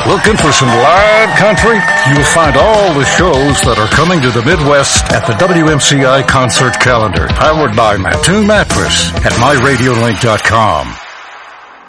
Looking for some live country? You'll find all the shows that are coming to the Midwest at the WMCI concert calendar, powered by Mattoon Mattress at myradiolink.com.